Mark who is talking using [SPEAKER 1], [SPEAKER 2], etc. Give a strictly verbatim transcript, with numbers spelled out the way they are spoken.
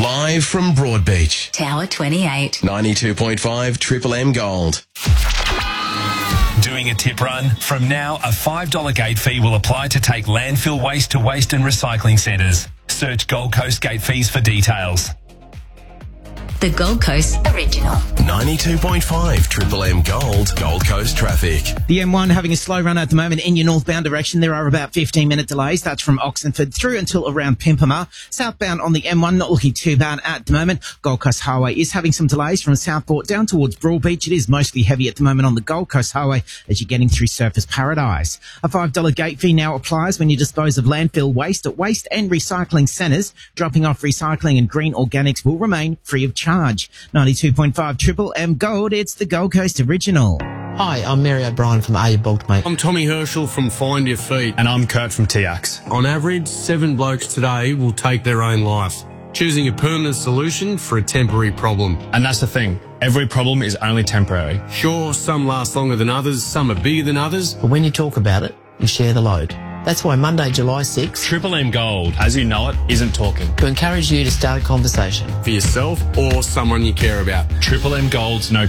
[SPEAKER 1] Live from Broadbeach.
[SPEAKER 2] Tower twenty-eight.
[SPEAKER 1] ninety-two point five Triple M Gold.
[SPEAKER 3] Doing a tip run? From now, a five dollars gate fee will apply to take landfill waste to waste and recycling centres. Search Gold Coast gate fees for details.
[SPEAKER 2] The Gold Coast Original.
[SPEAKER 1] ninety-two point five Triple M Gold. Gold Coast traffic.
[SPEAKER 4] The M one having a slow run at the moment in your northbound direction. There are about fifteen minute delays. That's from Oxenford through until around Pimpama. Southbound on the M one, not looking too bad at the moment. Gold Coast Highway is having some delays from Southport down towards Broadbeach. It is mostly heavy at the moment on the Gold Coast Highway as you're getting through Surfers Paradise. A five dollars gate fee now applies when you dispose of landfill waste at waste and recycling centres. Dropping off recycling and green organics will remain free of charge. ninety-two point five Triple M Gold, it's the Gold Coast Original.
[SPEAKER 5] Hi, I'm Mary O'Brien from Are You Bogged, Mate?
[SPEAKER 6] I'm Tommy Herschel from Find Your Feet.
[SPEAKER 7] And I'm Kurt from T X.
[SPEAKER 6] On average, seven blokes today will take their own life, choosing a permanent solution for a temporary problem.
[SPEAKER 7] And that's the thing. Every problem is only temporary.
[SPEAKER 6] Sure, some last longer than others, some are bigger than others.
[SPEAKER 5] But when you talk about it, you share the load. That's why Monday, July sixth,
[SPEAKER 7] Triple M Gold, as you know it, isn't talking.
[SPEAKER 5] To encourage you to start a conversation.
[SPEAKER 6] For yourself or someone you care about.
[SPEAKER 7] Triple M Gold's No